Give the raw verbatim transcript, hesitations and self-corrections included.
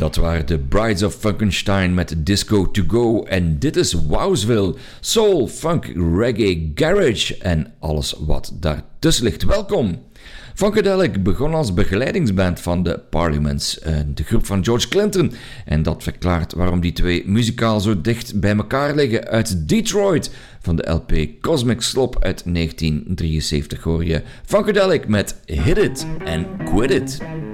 Dat waren de Brides of Funkenstein met Disco to Go. En dit is Wowsville, soul, funk, reggae, garage en alles wat daartussen ligt. Welkom! Funkadelic begon als begeleidingsband van de Parliaments, de groep van George Clinton. En dat verklaart waarom die twee muzikaal zo dicht bij elkaar liggen. Uit Detroit, van de L P Cosmic Slop uit negentien drieënzeventig hoor je Funkadelic met Hit It and Quit It.